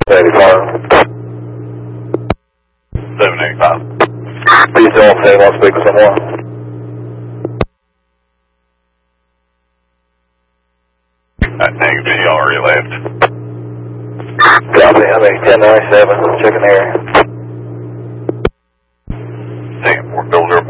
85. 785. Please don't say one, speak to someone. Negative, y'all already left. Copy, I'm 1097, checking the area. Singapore, Builder